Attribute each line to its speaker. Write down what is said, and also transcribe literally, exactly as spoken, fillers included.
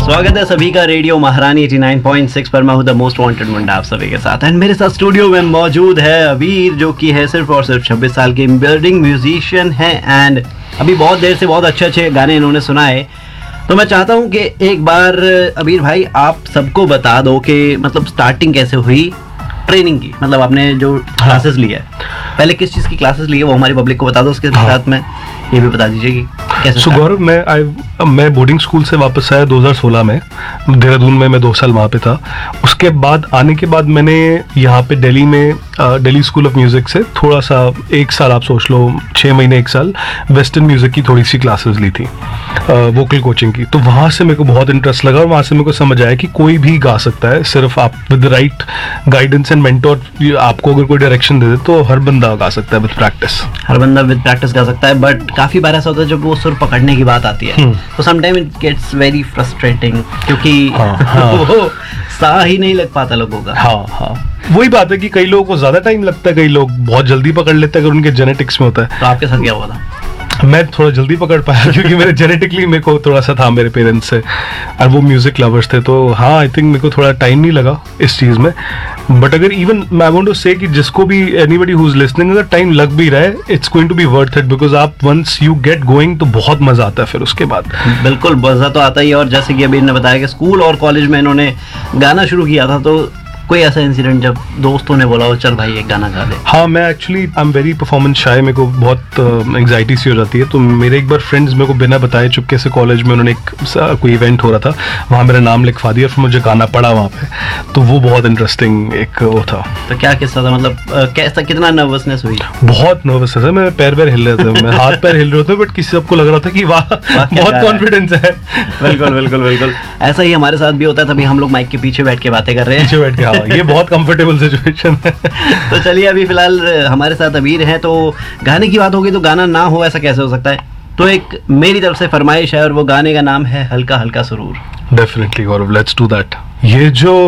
Speaker 1: स्वागत है सभी का रेडियो महारानी नवासी पॉइंट सिक्स पर। मैं हूं द मोस्ट वांटेड मुंडा आप सभी के साथ। एंड मेरे साथ स्टूडियो में मौजूद है अबीर, जो कि है सिर्फ और सिर्फ छब्बीस साल के बिल्डिंग म्यूजिशियन हैं। एंड अभी बहुत देर से बहुत अच्छे अच्छे गाने इन्होंने सुनाए। तो मैं चाहता हूं कि एक बार अबीर भाई आप सबको बता दो कि मतलब स्टार्टिंग कैसे हुई ट्रेनिंग की, मतलब आपने जो क्लासेस लिया है, पहले किस चीज़ की क्लासेस ली है वो हमारी पब्लिक को बता दो। उसके साथ में ये भी बता दीजिए कि कैसे।
Speaker 2: सो गौरव, मैं आई मैं बोर्डिंग स्कूल से वापस आया दो हज़ार सोलह में। देहरादून में मैं दो साल वहाँ पे था। उसके बाद आने के बाद मैंने यहाँ पे दिल्ली में दिल्ली स्कूल ऑफ म्यूज़िक से थोड़ा सा एक साल, आप सोच लो छः महीने एक साल, वेस्टर्न म्यूज़िक की थोड़ी सी क्लासेस ली थी, वोकल कोचिंग की। तो वहाँ से मेरे को बहुत इंटरेस्ट लगा और वहाँ से मेरे को समझ आया कि कोई भी गा सकता है, सिर्फ आप with the right guidance and mentor, आपको अगर कोई डायरेक्शन दे दे तो हर बंदा गा सकता है विद प्रैक्टिस।
Speaker 1: हर बंदा विद प्रैक्टिस गा सकता है। बट काफ़ी बार ऐसा होता है जब वो सुर पकड़ने की बात आती है तो sometime it gets very frustrating, क्योंकि
Speaker 2: हाँ, हाँ.
Speaker 1: वो सा ही नहीं लग पाता लोगों का।
Speaker 2: हाँ हाँ वही बात है कि कई लोगों को ज्यादा टाइम लगता है, कई लोग बहुत जल्दी पकड़ लेते हैं अगर उनके जेनेटिक्स में होता है।
Speaker 1: तो आपके साथ क्या हुआ था?
Speaker 2: मैं थोड़ा जल्दी पकड़ पाया क्योंकि मेरे जेनेटिकली मेरे को थोड़ा सा था मेरे पेरेंट्स से, और वो म्यूजिक लवर्स थे। तो हाँ, आई थिंक मेरे को थोड़ा टाइम नहीं लगा इस चीज़ में। बट अगर इवन मैं वांट टू से कि जिसको भी एनीबडी हु इज लिसनिंग, अगर टाइम लग भी रहा है, it's going to be worth it, because आप वंस यू गेट गोइंग तो बहुत मजा आता है फिर उसके बाद।
Speaker 1: बिल्कुल मजा तो आता ही है। और जैसे कि अभी ने बताया कि स्कूल और कॉलेज में इन्होंने गाना शुरू किया था, तो कोई ऐसा इंसिडेंट जब दोस्तों ने बोला हो चल भाई एक गाना गा दे?
Speaker 2: हाँ, मैं actually I am very performance शाय, मेरे को बहुत एंग्जाइटी सी हो जाती है। तो मेरे एक बार फ्रेंड्स मेरे को बिना बताए चुपके से कॉलेज में उन्होंने एक कोई इवेंट हो रहा था, वहाँ मेरा नाम लिखवा दिया, फिर मुझे गाना पड़ा वहाँ पे। तो वो बहुत इंटरेस्टिंग एक वो था।
Speaker 1: तो क्या किस्सा था, मतलब कैसा, कितना नर्वसनेस हुई?
Speaker 2: बहुत नर्वस था, मैं पैर पैर हिल रहे थे, मैं हाथ पैर हिल रहे थे, बट किसी सबको लग रहा था कि वाह बहुत कॉन्फिडेंस है।
Speaker 1: बिल्कुल बिल्कुल बिल्कुल ऐसा ही हमारे साथ भी होता है। तभी हम लोग माइक के पीछे बैठ के बातें कर रहे हैं।
Speaker 2: पीछे बैठ के, हाँ, ये बहुत कंफर्टेबल सिचुएशन है।
Speaker 1: तो चलिए, अभी फिलहाल हमारे साथ अबीर हैं। तो गाने की बात होगी तो गाना ना हो ऐसा कैसे हो सकता है? तो एक मेरी तरफ से फरमाइश है और वो गाने का नाम है हल्का हल्का सुरूर।
Speaker 2: Definitely Gaurav, let's do that. ये जो